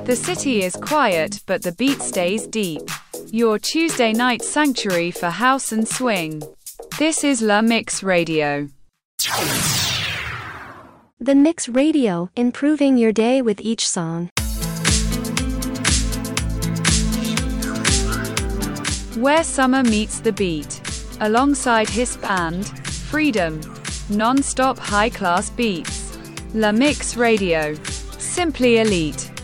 The city is quiet, but the beat stays deep. Your Tuesday night sanctuary for house and swing. This is La Mix Radio. The Mix Radio, improving your day with each song. Where summer meets the beat. Alongside his band, Freedom. Non-stop high-class beats. La Mix Radio. Simply elite.